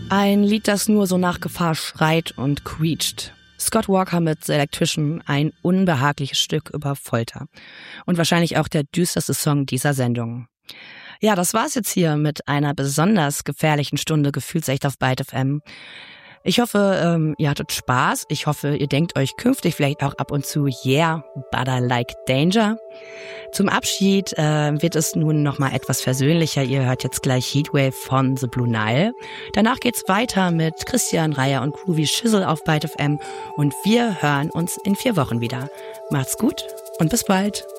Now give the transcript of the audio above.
Ein Lied, das nur so nach Gefahr schreit und quietscht. Scott Walker mit The Electrician, ein unbehagliches Stück über Folter. Und wahrscheinlich auch der düsterste Song dieser Sendung. Ja, das war's jetzt hier mit einer besonders gefährlichen Stunde Gefühlsecht auf Byte FM. Ich hoffe, ihr hattet Spaß. Ich hoffe, ihr denkt euch künftig vielleicht auch ab und zu, yeah, but I like danger. Zum Abschied wird es nun nochmal etwas versöhnlicher. Ihr hört jetzt gleich Heatwave von The Blue Nile. Danach geht's weiter mit Christian Reier und Groovy Schissel auf Byte FM. Und wir hören uns in 4 Wochen wieder. Macht's gut und bis bald.